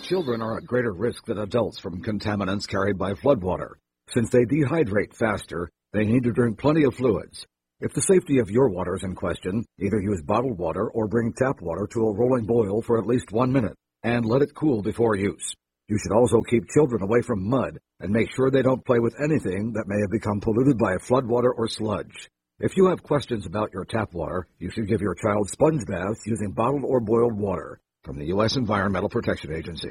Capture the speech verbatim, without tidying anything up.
children are at greater risk than adults from contaminants carried by floodwater. Since they dehydrate faster, they need to drink plenty of fluids. If the safety of your water is in question, either use bottled water or bring tap water to a rolling boil for at least one minute and let it cool before use. You should also keep children away from mud and make sure they don't play with anything that may have become polluted by floodwater or sludge. If you have questions about your tap water, you should give your child sponge baths using bottled or boiled water. From the U S Environmental Protection Agency.